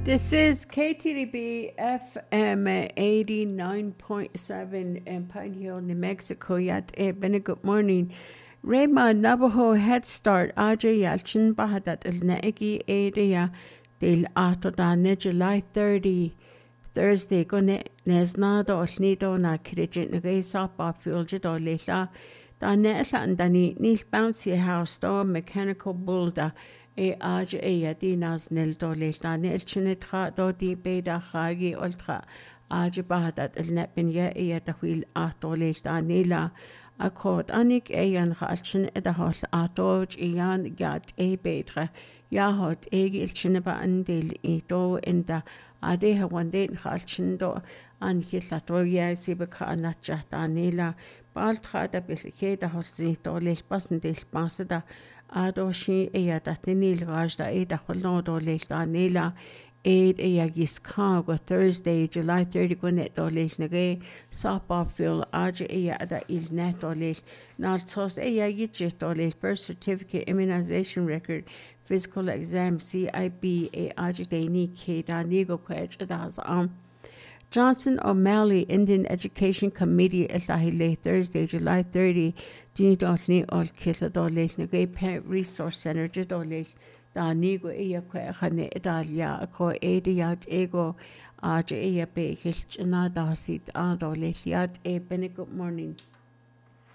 This is KTDB FM 89.7 in Pine Hill, New Mexico. Yat been good morning. Rema Navajo Head Start Aja Yalchin Bahadat El Naegi Adaya del Atodane July 30. Thursday gone Nesnado Nido na Kidjit Nagasa Bafulja or Lesa. Danesa and Dani Nil Bouncy House Door Mechanical Boulder. Aja dinas nel doles na nel chinitra do di beda khagi ultra aja bahadat el nepin ya da wil doles da nila akord anik yan khalchin da hos atoj yan gat betre ya hot il chinba andel do inda ade ha wande khalchin do an hisato ya sibka anacha da nila baltra da biske da hos zi doles passen del pasada Adoshi Datnil Rajda Holno Dolesh Nila Aid Giskawa Thursday, July 30 Gwinnett Dolesh Nage, Sapafil Aja Ada Il Net Dolesh, Nartos Yitchit Dolesh, birth certificate, immunization record, physical exam, CIB, Aja Dani Keda Nigo Quetch Adas Johnson O'Malley Indian Education Committee Esahile Thursday, July 30. Dini Dotni Ol Killa Dolesh Nagay Parent Resource Center Dolesh Da Nigo Iya Kwehane Dalia Ko Yat Ego Aja Iya Be Hilchana Dasit Dolesh Yat Bene good morning.